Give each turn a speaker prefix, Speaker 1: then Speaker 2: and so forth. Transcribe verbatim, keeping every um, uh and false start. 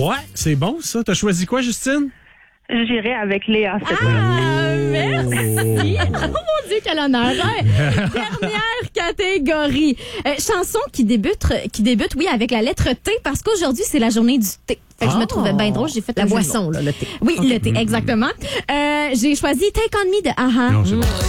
Speaker 1: Ouais, c'est bon ça. T'as choisi quoi, Justine?
Speaker 2: J'irai avec Léa cette fois.
Speaker 3: Ah, merci. Oh mon Dieu, quel honneur. Ouais. Dernière catégorie. Euh, chanson qui débute, qui débute, oui, avec la lettre T, parce qu'aujourd'hui, c'est la journée du thé. Fait que
Speaker 4: Oh.
Speaker 3: je me trouvais bien drôle. J'ai fait
Speaker 4: La
Speaker 3: un jeu de
Speaker 4: boisson,
Speaker 3: mots.
Speaker 4: là, le thé.
Speaker 3: Oui,
Speaker 4: Okay.
Speaker 3: le thé, exactement. Euh, j'ai choisi Take On Me de A H A.
Speaker 1: Non, c'est bon.